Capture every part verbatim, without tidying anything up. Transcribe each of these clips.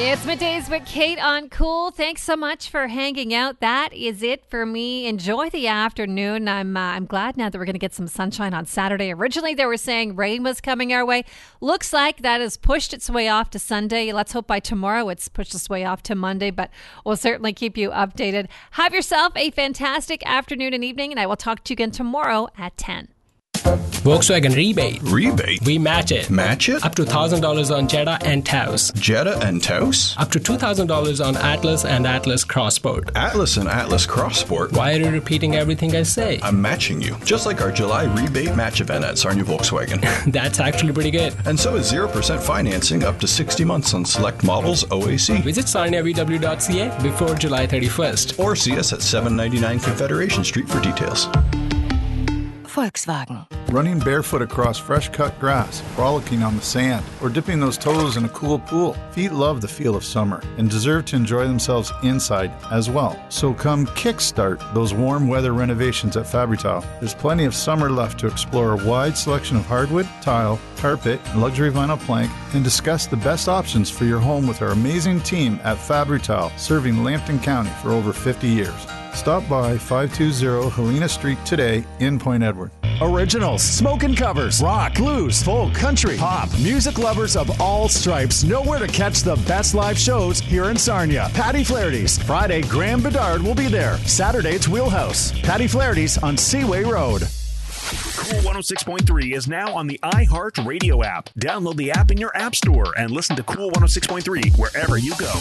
It's Middays with Kate on Cool. Thanks so much for hanging out. That is it for me. Enjoy the afternoon. I'm uh, I'm glad now that we're going to get some sunshine on Saturday. Originally, they were saying rain was coming our way. Looks like that has pushed its way off to Sunday. Let's hope by tomorrow it's pushed its way off to Monday, but we'll certainly keep you updated. Have yourself a fantastic afternoon and evening, and I will talk to you again tomorrow at ten. Volkswagen rebate. Rebate? We match it. Match it? Up to one thousand dollars on Jetta and Taos. Jetta and Taos? Up to two thousand dollars on Atlas and Atlas Crossport. Atlas and Atlas Crossport? Why are you repeating everything I say? I'm matching you. Just like our July rebate match event at Sarnia Volkswagen. That's actually pretty good. And so is zero percent financing up to sixty months on select models O A C. Visit sarnia v w dot c a before July thirty-first. Or see us at seven ninety-nine Confederation Street for details. Volkswagen. Running barefoot across fresh-cut grass, frolicking on the sand, or dipping those toes in a cool pool. Feet love the feel of summer and deserve to enjoy themselves inside as well. So come kickstart those warm weather renovations at Fabri-Tile. There's plenty of summer left to explore a wide selection of hardwood, tile, carpet, and luxury vinyl plank, and discuss the best options for your home with our amazing team at Fabri-Tile, serving Lambton County for over fifty years. Stop by five two zero Helena Street today in Point Edward. Originals, smoking covers, rock, blues, folk, country, pop, music lovers of all stripes know where to catch the best live shows here in Sarnia. Patty Flaherty's. Friday, Graham Bedard will be there. Saturday, it's Wheelhouse. Patty Flaherty's on Seaway Road. Cool one oh six point three is now on the iHeart Radio app. Download the app in your app store and listen to Cool one oh six point three wherever you go.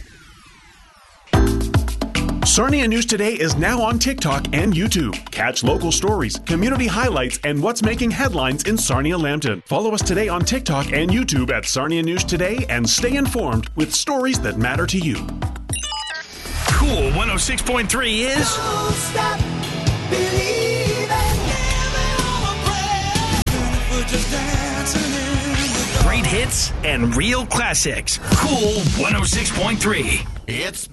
Sarnia News Today is now on TikTok and YouTube. Catch local stories, community highlights, and what's making headlines in Sarnia-Lambton. Follow us today on TikTok and YouTube at Sarnia News Today and stay informed with stories that matter to you. Cool one oh six point three is... Don't stop believing. Great hits and real classics. Cool one oh six point three. It's